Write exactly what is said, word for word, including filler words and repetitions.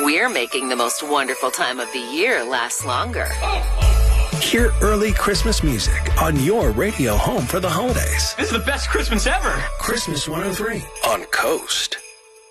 we're making the most wonderful time of the year last longer. Hear early Christmas music on your radio home for the holidays. This is the best Christmas ever. Christmas one oh three on Coast.